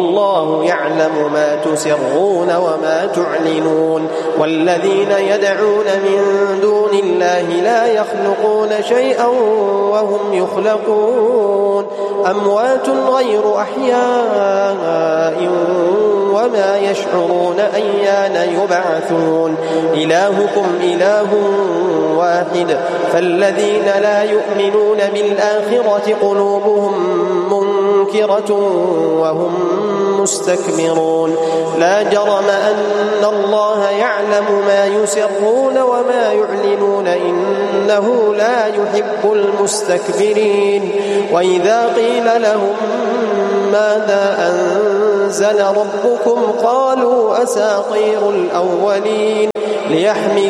الله يعلم ما تسرون وما تعلنون والذين يدعون من دون الله لا يخلقون شيئا وهم يخلقون أموات غير أحياء وما يشعرون أيان يبعثون إلهكم إله واحد فالذين لا يؤمنون بالآخرة قلوبهم منكرة وهم مستكبرون لا جرم أن الله يعلم ما يسرون وما يعلنون إنه لا يحب المستكبرين وإذا قيل لهم ماذا أنزل ربكم قالوا أساطير الأولين ليحملوا